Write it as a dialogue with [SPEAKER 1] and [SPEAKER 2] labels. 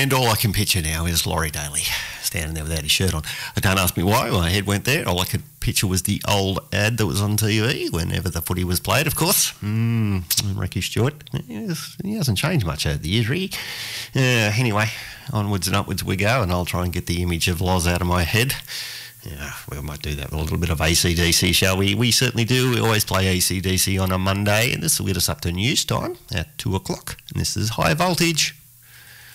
[SPEAKER 1] And all I can picture now is Laurie Daly standing there without his shirt on. Don't ask me why my head went there. All I could picture was the old ad that was on TV whenever the footy was played, of course. Ricky Stewart. He hasn't changed much over the years, Ricky. Anyway, onwards and upwards we go, and I'll try and get the image of Loz out of my head. Yeah, we might do that with a little bit of AC/DC, shall we? We certainly do. We always play AC/DC on a Monday, and this will get us up to news time at 2 o'clock. And this is High Voltage.